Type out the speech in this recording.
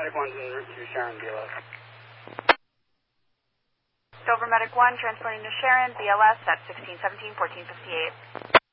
Medic 1's en route to Sharon, BLS. Dover Medic 1 transporting to Sharon, BLS at 1617-1458.